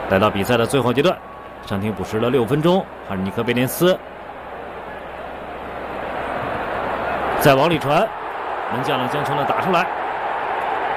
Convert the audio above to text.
来到比赛的最后阶段，伤停补时了6分钟，哈尔尼克·贝连斯再往里传，门将将球呢打出来。